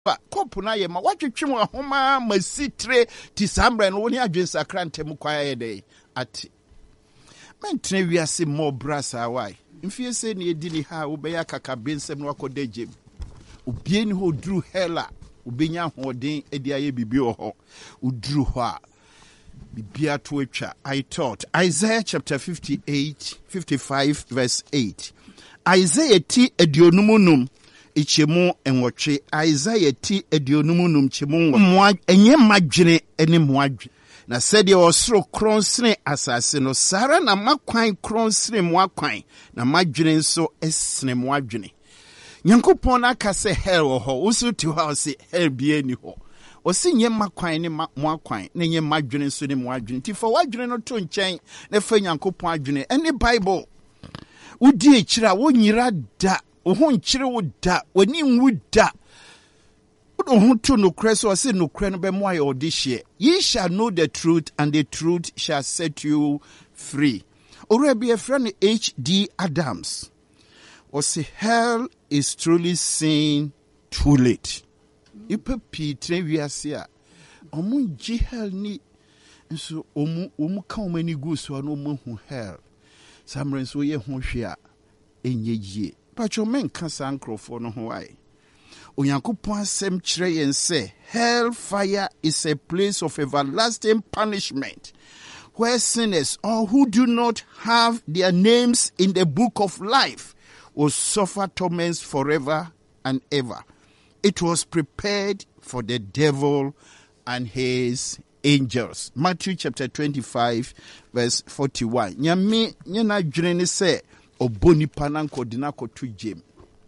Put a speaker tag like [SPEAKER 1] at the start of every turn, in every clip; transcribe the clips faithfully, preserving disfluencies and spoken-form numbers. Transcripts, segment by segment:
[SPEAKER 1] kopu na ye ma watwetwe mu ahoma masitre ti sambre no woni adwensa krantem kwaye dey ati mentene wiase mo brasa why mfie se ne edi ni ha wo be ya kaka bensem no akoda gem obie ni ho duru hela obenya hoden edi aye bibi ho uduru ho a bibia to atwa. I taught Isaiah chapter fifty-eight fifty-five verse eight. Isaiah ti edionumunum ichemu enwoche. Isaiah ti edionumunum chemu mwa enye madwene ene mwadwe. Na sede osoro kronsene asase no sara na makwan kronsene mwakwan na madwene nso esene mwadwene. Nyankopon aka se hell wo ho usu ti ho se hell bie ni ho. Osi nye makwan ni mwakwan na nye madwene nso ni mwadwene. Ti for wadwene no to nchen na fa Nyankopon adwene ene Bible udi echira wo nyira da wo nchire wo da wani nwu da wo ho to no kre so se no kre no be mo aye odihye. Ye shall know the truth and the truth shall set you free. Ora be a friend H D Adams or say hell is truly seen too late. Ipe pitre wiase a omu ji hell ni nso omu omu ka omani gu so no omu hu hell samre nso ye hu hwe a enye yie pacho men ka sankrofo no ho ai Onyankopon asem kire yen say hell fire is a place of everlasting punishment where sinners or who do not have their names in the book of life will suffer torments forever and ever. It was prepared for the devil and his angels. Matthew chapter twenty-five verse forty-one. Nyame nyana dwene ne se oboni pananko dinako to jem.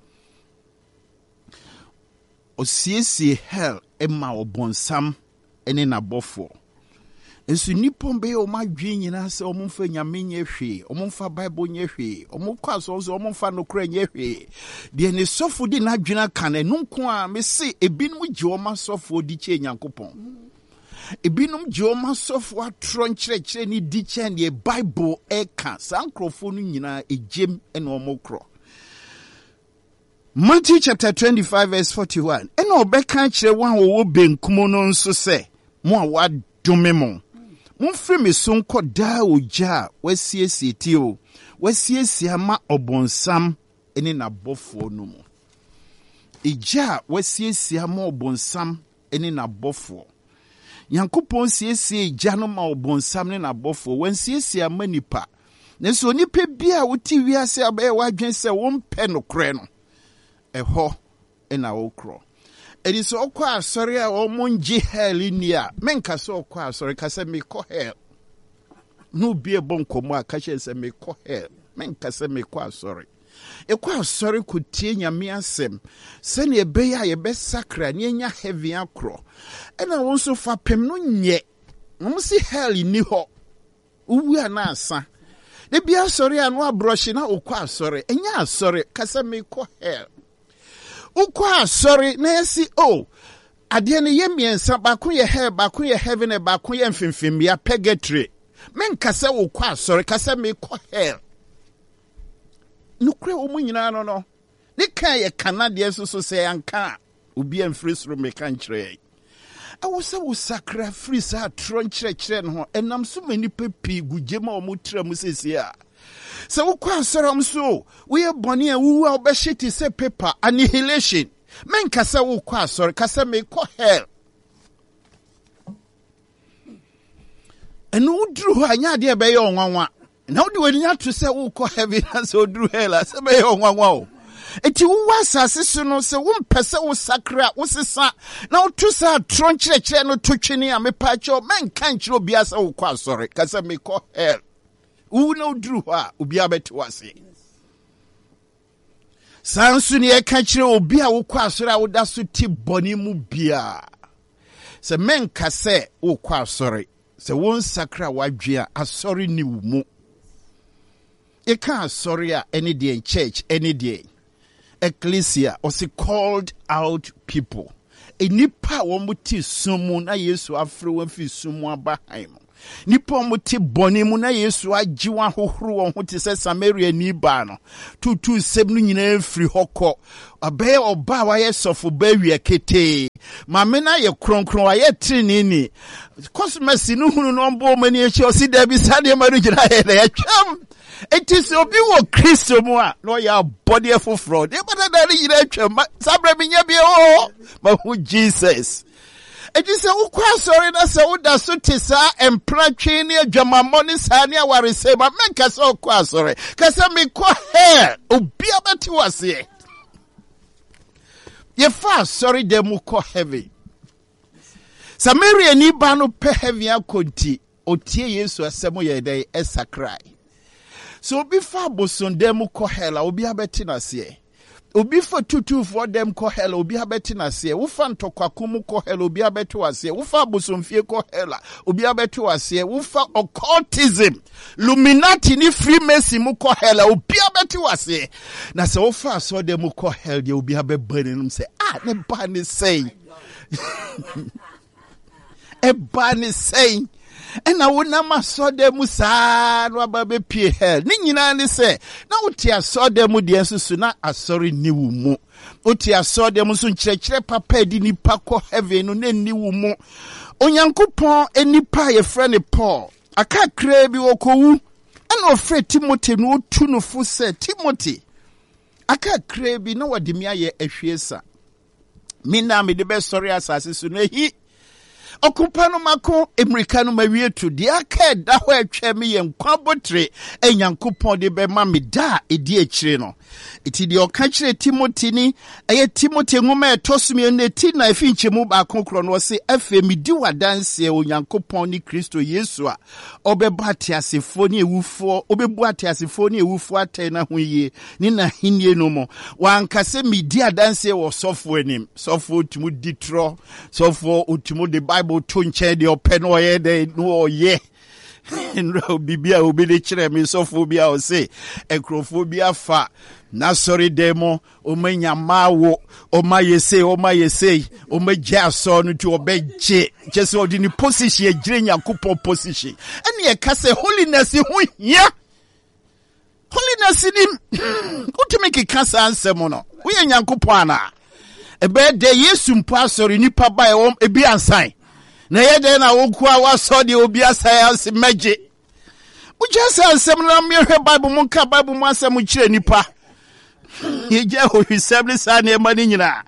[SPEAKER 1] Osiesie hell ema obonsam ene na bofo. Ensu nipon be o madwe nyina se omumfa nyame nye hwe, omumfa Bible nye hwe, omukwa so so omumfa nokra nye hwe. De ne sofo di na dwena kan enunko a me se ebinum gye o ma sofo di che Nyankopon. Ebinum gye o ma sofo atro nkyerɛkyerɛ ni di che ne Bible e ka sankrofo no nyina ejem ene omokro. Matthew chapter twenty-five verse forty-one. Ene obeka kyerɛ wan wo benkum no nso se mo a wadome mo. Mumfri me sonko da oja wasiesie ti o wasiesie ama obonsam ene na bofo no mu ija wasiesie ama obonsam ene na bofo Nyankopon siesie ija no ma obonsam ne na bofo wansiesie ama nipa ne so nipa bia woti wiase abaye wadwen se wo mpe no kre no eho ena wo kro. It is so quite sorry, or monji hell in ya. Menka so quite sorry, Cassa me co hell. No be a bonco more catches and me co hell. Menka se me quite sorry. A quite sorry could teen ya me asem. Send ye bay a best sacra near heavy acro. And I also for pem no yet. No see hell in new ho. We are not, son. They be a sorry and no brushing out quite sorry. And ya sorry, Cassa me co hell. Ukwa sorry na si oh ade ne yemiensa bakun ye hell bakun ye heaven e bakun ye mfimfim ya purgatory men kasa ukwa sorry kasa me ko hell nukre o munyina no no ne kan ye kanade so so se anka obi amfiri soro me kan kire awo se wo sakra free sa tron kire kire no enam so mani pepi gujema o mutra mu sesi a so ukwa sorom so we boni a wu a obeshiti se paper annihilation men kasa ukwa sorry kasa me ko hell enu udru ho anya de be ye onwanwa na odi wani atu se ukwa heaven as odru hell se be ye onwanwa o eti wu asase so no se wo mpese wo sakra wo sesa na otu sa tron kire kire no totwini a me pa cho men kan kire obi asa ukwa sorry kasa me ko hell u no dru ha obi abeti wase sansu ne e ka kire obi a wo kwa asore a wo da so ti boni mu bia se men ka se wo kwa asore se won sakra wadwe a asore ni wu mu e ka asore a any day in church any day ecclesia or se called out people enipa wo muti sumu na Yesu afre won fi sumu aba haim nipa mo te boni mu na Yesu agye wa hohoro won ho te se Samaria ni ba no tutu sem no nyina free hokọ abe oba wa ye sofo ba wi akete mame na ye kronkron wa ye trini ni cosmesi no hunu no mbo mani echi osi da bi sade ma no gina ye na ye twam enti obi wo Kristo mu a no ya body for fraud e bada da ni gina twam sabra mi nya bi o ma hu Jesus. It is a ukwa sorry na se uda so tisa empra twini adwamammo ni sane aware se ba menka se ukwa sorry kasa me kwa he obi abeti wase ye fa sorry dem ko heavy Samaria ni ba no pe heavy akonti otie Yesu asemo ye dey esakrai so obi fa boson dem ko hela obi abeti na se obi fa tutu for them ko hell obi abeti na se wo fa ntokwakum ko hell obi abeti wase wo fa bosomfie ko hell obi abeti wase wo fa occultism Illuminati ni Freemason mu ko hell obi abeti wase na se wo fa so them ko hell de obi abebani num se ah ne ba ne sei e ba ne sei ena wona masode mu saa no ababe pie hell ni nyina ne se na wote asode mu de nsusu na asori ni wu mu wote asode mu so nkyerɛkyerɛ papa di nipa kɔ heaven no na ni wu mu onyankopɔn enipa ye frɛ ne Paul akakra bi wokowu ena ofrɛ Timothy no otu no fo sɛ Timothy akakra bi na wode mi aye ahwiesa mi na me de be sori asase so na hi okupano mako Americano mawietu di aka da ho atwa me ye nkwa botre enyankopon de be ma me da edi akire no iti di oka kire Timothy ni eye Timothy ngoma etosumi ne ti na afinche mu ba konkro no se afa mi di wadanse onyankopon ni Kristo Yesu a obeba atiasefo ni ewufo obebu atiasefo ni ewufo atai na ho yie ni na hinie no mo wankase mi di adanse wo sofo anim sofo otumu ditro sofo otumu de Bible to nche de open oye de no oye nro bibia obi de kire me sofobia o se ekrofobia fa na sorry demo o manya mawo o mayese o mayese o magya so no to obeje just o di ni position e gire nyankopon position ene ye ka se holiness hu hia holiness ni utimi ki kasa ansem no wo ye nyankopon ana ebe de Yesu mpo asori nipa ba e ebi ansan na yede na wokua waso de obi asaya meje ujasa asem na mehwe Bible mu ka Bible mu asem kire nipa ye je ho hwesem sa na ema ni nyina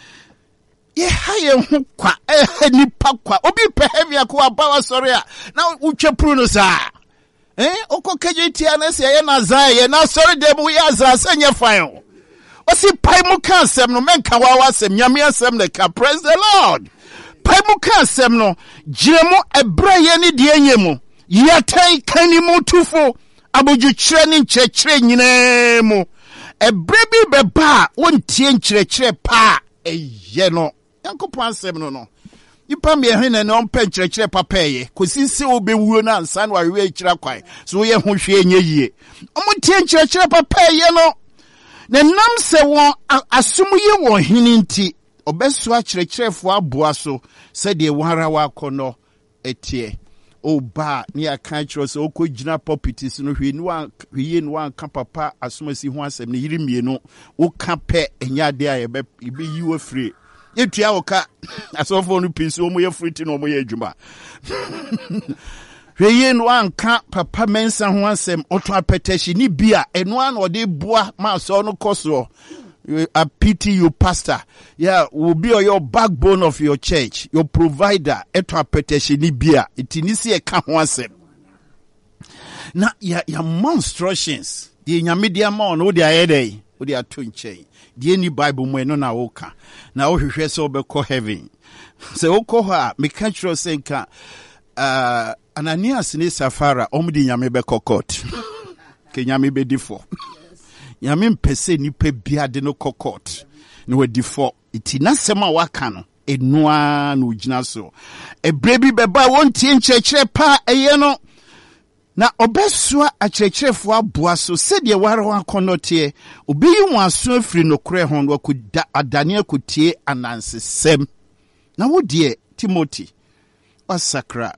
[SPEAKER 1] ye haye hu kwa eh nipa kwa obi pe heavy akwa ba wasori a na utwepuru no sa eh okokeje tia na se ye na za ye na sori de mu ya za sanye fan osi pai mu ka asem no menka wa wasem nyame asem ne ka praise the Lord pai mu ka asem no giremu ebraye ni de enyemu yatai kanimu tufo abujukire ni nkyerɛkyerɛ nyina mu ebrebi beba wontie nkyerɛkyerɛ pa eye no yankopɔn asem no no ipa me hene ne on pa nkyerɛkyerɛ papa eye kosisi obewuo na ansa na wawe kyira kwai so ye ho hwe enye yie omontie nkyerɛkyerɛ papa eye no na nam se won asum ye won hini nti obeso akyerɛkyerɛfo aboa so sɛ de wara wa akɔnɔ etie oba ni aka kyerɛ sɛ okɔgyina pulpits no hwe no hwe no anka papa asomasi ho asɛm ne yiri mienu wo ka pɛ enya de a yebe yi wo free etua wo ka asofo no pisi wo mo ye free ti no mo ye adwuma hwe no anka papa mensa ho asɛm oto apɛtɛhye ni bia eno an ode boa ma so no koso. I pity you, pastor. Yeah, will be your backbone of your church, your provider. Eto apeteshe ni bia. Itinisi e ka ho asem. Na ya ya monstrations. Di nyamidia mon wo dia yede. Wo dia to nche. Di ni Bible mu eno na wo ka. Na wo hwehwe se obekɔ heaven. Se wo kɔ ha me ka kyerɛ se nka uh Ananias ni Safara omudi nyame bekɔ court. Ke nyame be difo. Nyame mpese nipa bia de no kokot no we defo iti na sema waka no enua no gyina so ebrebi beba wontie nkyerɛkyerɛ pa eye no na obesua akyerɛkyerɛfo aboa so sɛdeɛ ware akɔnɔte obeyi mu aso afiri no korɛ ho no akuda adane akutie anansesɛm na wo de Timothy wasakra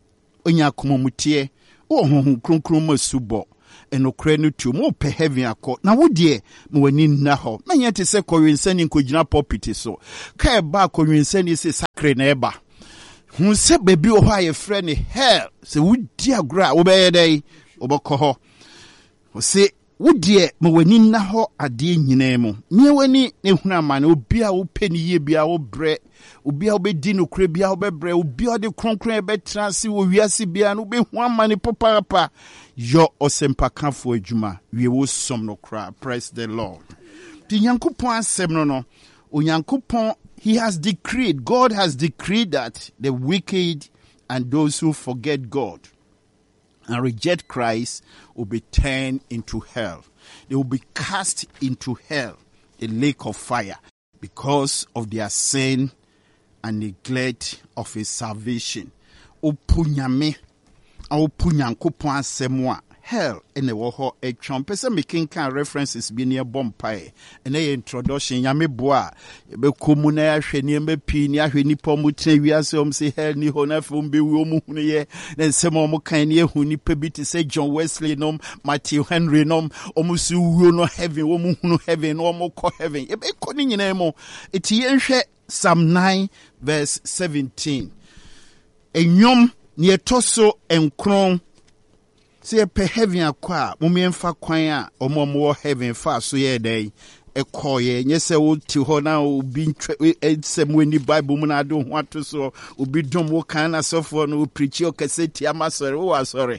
[SPEAKER 1] onya komomutie wo honhom kronkron masubo enokre no tu mo pe heaven akọ na wo de me wani nna ho menye te se kọwinsani nkogina pulpit so ka e ba kọwinsani se sacre na eba hu se bebi o ha ye frɛ ne hell se wo di agora wo be ye dai wo bɔkɔ ho wo se wo de me wani nna ho ade nyina mu nye wani ne huna ma na obi a wo peni ye bia wo bre obi a wo be di no kre bia wo be bre obi a de kronkron e be transi wo wiase bia no be hu amane popapa yo osempa kanfo adwuma we wo som no kra. Praise the Lord. Di Nyankopon asem no no Onyankopon, he has decreed, God has decreed that the wicked and those who forget God and reject Christ will be turned into hell. They will be cast into hell, a lake of fire, because of their sin and neglect of his salvation. Opunyame, opunyankopon asemwa hell in the woho a trumpesa making can references be near bompae and a introduction yame boa be comuna sheni me pinia hweni pomutre wiase om se hell ni hona fum be wo mu hunu ye then semo mo kan ye huni pebiti say John Wesley nom Matthew Henry nom omusu wo no heaven wo mu hunu heaven no mo ko heaven e be ko ni nyina mo eti yenhwe Psalm nine verse seventeen enyom ni etoso enkron se pe heaven akwa momemfa kwan a omomo heaven fa so ye dai ekoye nyese wo ti ho na obi ensem weni bible mu na do ho ato so obi dom wo kan na sofo no preach o kaseti amasore wo asore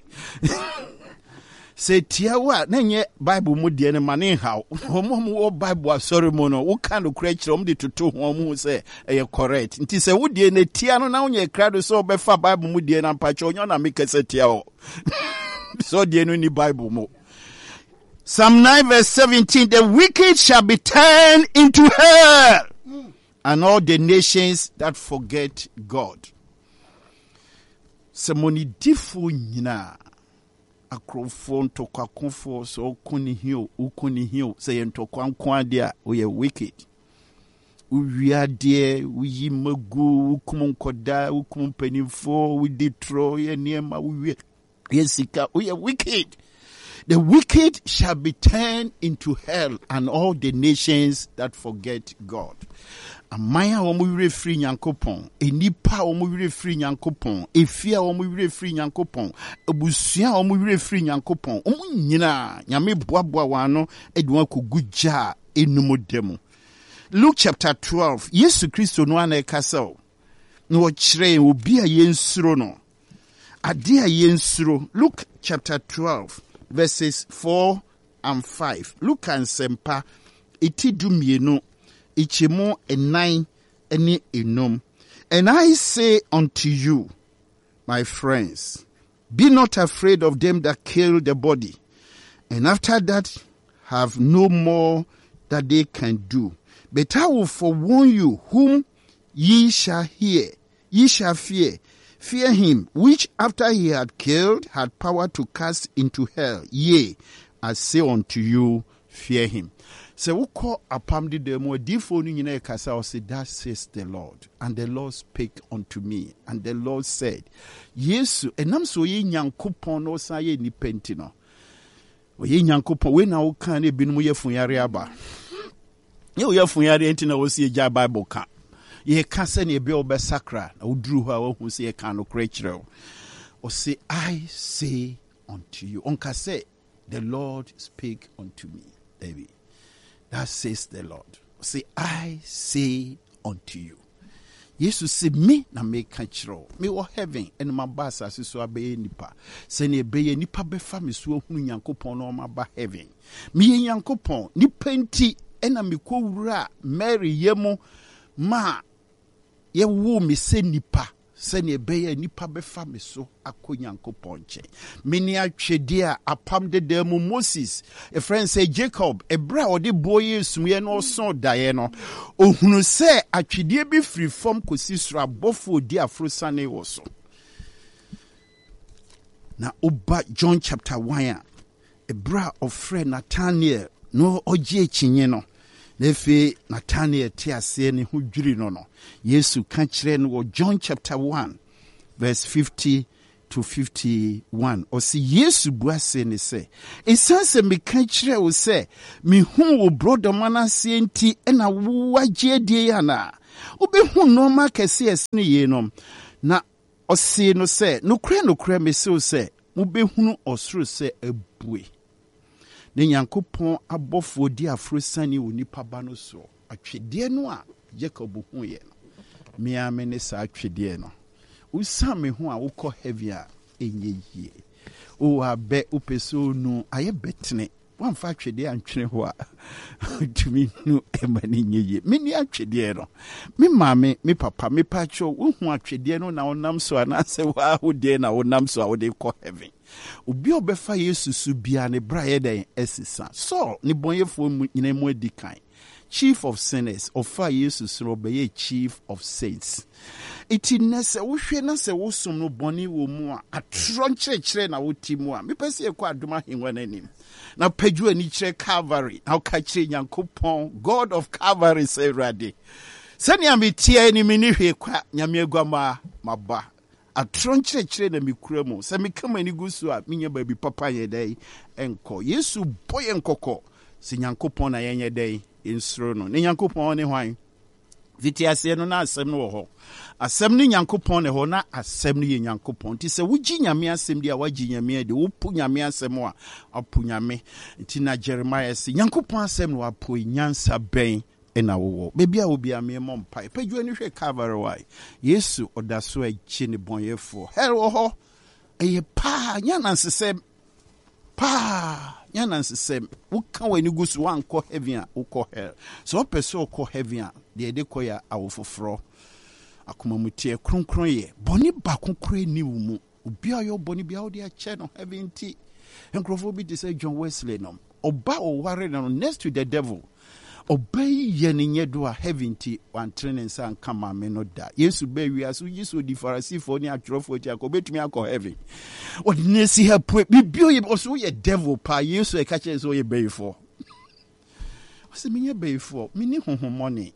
[SPEAKER 1] se tia wa na nye bible mu de ne mane haw omomo wo bible asore mu no wo kan no kura kire om de toto ho mu se e correct nti se wo de ne tia no na wo nye krado so obefa bible mu de na mpacho onyo na me kaseti a so the any Bible mo. Psalm nine verse seventeen, the wicked shall be turned into hell, mm. and all the nations that forget God. Semoni difu nyina akrofon to kwakonfo so kuni hiyo ukuni hiyo say ento kwankwa dia we wicked. Uwia de uyi magu ukumun koda ukumun penifo we detro ye niema uwi Yesika, we are wicked. The wicked shall be turned into hell, and all the nations that forget God. Amaya omu free nyankopon, enipa omu free nyankopon, efia omu free nyankopon, ebusia omu free nyankopon. Omu nyina nyame boaboa wano edwa kuguja enumodemu. Luke chapter twelve. Yesu Kristo no ana ekasa no kire obi a yensuro no. Adia yensuro. Luke chapter twelve, verses four and five. Luke and Sempa, iti dumienu, ichimo enai eni enum. And I say unto you, my friends, be not afraid of them that kill the body, and after that have no more that they can do. But I will forewarn you whom ye shall hear, ye shall fear. Fear him, which after he had killed, had power to cast into hell. Yea, I say unto you, fear him. So we call upon the demo, defoni in a casa, say, that says the Lord. And the Lord spake unto me. And the Lord said, Yes, and I'm so ye nyankopon no sa ye ni pentino. Ye nyankopon, we na ukan e binu ye funyari aba. Ye ye funyari enti na wosi ye ja Bible ka. Ye kase ne be obe sakra na udru ho a wo se ye kan no krekire o say I say unto you onka say the Lord speak unto me baby that says the Lord o say I say unto you Jesus say me na me ka kire me wo heaven and my boss as so abe nipa se ne be ye nipa be fa me so hunu Nyankopon no ma ba heaven me ye Nyankopon nipa nti ena me ko wura Mary yemo ma ye wo me se nipa se ne be ye nipa be fa me so akonyankopon che me ni atwede a apam de dem Moses a friend say Jacob ebra ode boye sumye no so dae no ohunu se atwede bi free from kosi sura bofo di afrosane wo so na oba John chapter one ebra of friend Nathaniel no oje chinye no Nefe Nathaniel tiase ne ho dwiri no no Yesu ka kire no John chapter one verse fifty to fifty-one. Or see Yesu buase ne se. Esanse me kan kire wo se me hu wo brother Manase nti na wo agye die ya na. Obi hu no ma kese esne ye nom. Na ose no se no kure no kure me se o se mo be hunu osoro se abue. Ne Nyankopɔn abɔfo di afro sani wo nipa ba no so. Atwede no a Jacob hu ye no. Me amene sa atwede no. Usame hu a wokɔ heavy a enye yie. O abe upeso no aye betene. Wan fa atwede antwene ho a tumi nu emani nye yie. Me ni atwede no. Me maame, me papa, me pacho wo hu atwede no na wonam so anase wa ho de na wonam so a wo de kɔ heaven. Obi obefa Yesu su bia ne braye den esisa. So ni bonyefo nyina mu adikan. Chief of sinners, ofa Yesu so obeye chief of saints. Iti nese wo hwe na se wo som no boni wo mu a atro nkyerɛkyerɛ na wo ti mu a mepɛse ekɔ adoma henwa nanim na padu ani kyerɛ Calvary na ka kyerɛ Nyankopɔn God of Calvary say ready sɛnea metie ni me ni hwe kwa nyame aguama maba atro nkyerɛkyerɛ na mekura mu sɛ mekama ni gusu a menya baabi papa yɛ dai enko Yesu boye nkɔkɔ sɛ Nyankopɔn na yɛnyɛ dai insro no ne Nyankopɔn ne hwan vitiase no na asɛm no wɔ hɔ asɛm ne Nyankopɔn ne hɔ na asɛm no yɛ Nyankopɔn ti sɛ wogi nyame asɛm di a wagi nyame de wopu nyame asɛm a apu nyame ti na Jeremiah sɛ Nyankopɔn asɛm no apu nyansa bɛn ena wo bebi a obi ame mo mpa pedwo ni hwe Calvary why Yesu odaso agye ne bonyefo hell wɔ hɔ eye pa nyanansesɛm pa nyanansesɛm woka wani gusu wankɔ heaven a wokɔ hell so opese wokɔ heaven a de de koya awofoforo akomamutie kronkron ye boni ba konkre ni wo mu obi ayo boni bia wo de ache no heaven ti enkrofo bi de say John Wesley no oba o ware no next to the devil obey ye ne nyedo a heaven ti wan training san kama me no da Yesu be wi aso Yesu di Pharisee ni atwerofo ti akobetumi akɔ heaven ordinary help bibio ye also ye devil pa Yesu e ka kye so ye beyfo se menye beyfo mini honhomone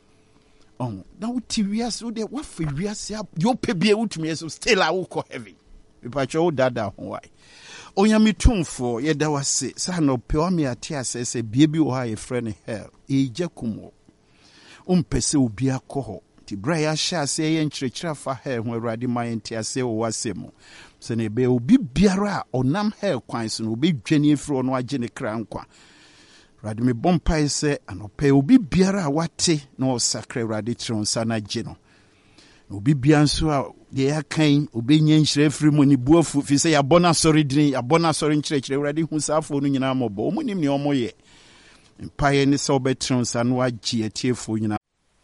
[SPEAKER 1] on na wuti wiase wo de wa fa wiase yo pebie wutumi so still a wo kɔ heaven bipacho wo dada ho wai onyame tumfo ye da wase sa no pe o me ate asese bie bi wo ha ye frɛ hell e jakumo umpese obi akɔ hɔ ti bra ya sha se ye nkyerɛkyerɛ fa hell ho awurade ma ye ntia se wo wase mu se ne be obi biara onam hell kwan so no obi dwane efro no agye ne kra nkwa awurade me bompa se anope obi biara wate na o sakra awurade tron sa na gye no obi bia nso a de yakan obenya nhyira firi mu ni buafu fi sɛ yabona sɔre din yabona sɔre nkyerɛkyerɛ awurade hu saafo no nyina mɔbɔ omu nim ne ɔmo yɛ mpaye ne sɛ obɛtron sa no agye atiefo nyina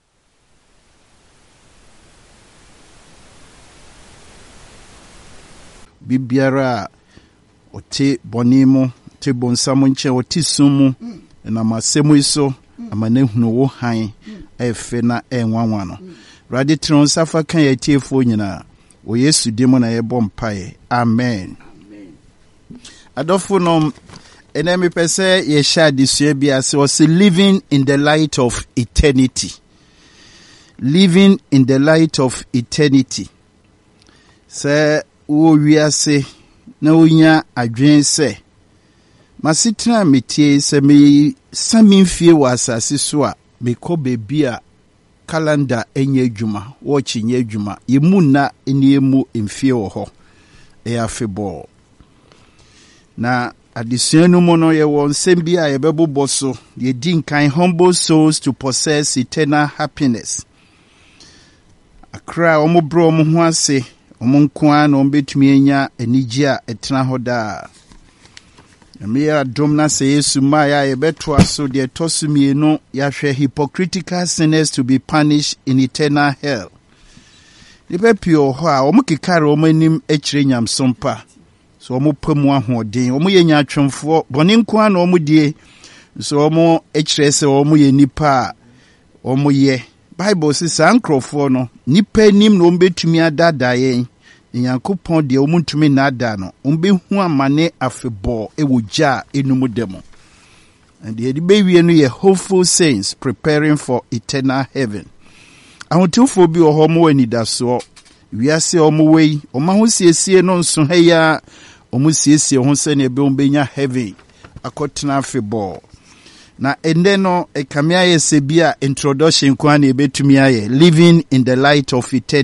[SPEAKER 1] bibiara ote bonimu te bonsamo nkyɛ ote sumu na masɛmu iso amane hunu wo han efe na enwanwa no Radi tron safa kan ya tiefo nyina o Yesu dimo na yebɔ mpae amen adofo no enemi pese ye sha disue bia se was living in the light of eternity living in the light of eternity se wo wiase na onya adwen se masitra metie se me sami fie wa asase so a me kɔ bebi a calendar enye adwuma watch enye adwuma yemu na eniemu emfie wo ho e afebɔ na adesua no mo no ye won nsɛm bi a ye bɛbobɔ so ye di nkan humble souls to possess eternal happiness akra omo bro omo ho ase omo nkoa na omo betumi anya anigye a etena ho da Amia domna se Yesu maya yebeto aso de tosumie no yahwe hypocritical sinners to be punished in eternal hell. Libe pio ho a omo kikare omo anim akire nyamsompa. So omo pamu ahoden, omo ye nyatwemfo, bone nko na omo die. So omo akire se omo ye nipa omo ye. Bible says sankrofo no nipa anim no betumi adada yen. Nyankopɔn de omuntumi na ada no umbehu amane afebɔ ewogya enumu demo and the baby no ye hopeful saints preparing for eternal heaven ahotufo bi ohɔ mo anidaso wiase omuwei omaho siesie no nso heya omusiesie ho se ne be ombenya heaven akotena afeball na ende no ekamia ye sebia introduction kwa na ebetumi aye living in the light of eternity.